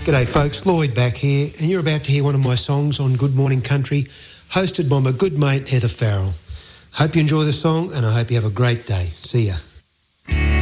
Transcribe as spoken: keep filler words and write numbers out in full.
G'day folks, Lloyd back here, and you're about to hear one of my songs on Good Morning Country, hosted by my good mate Heather Farrell. Hope you enjoy the song, and I hope you have a great day. See ya.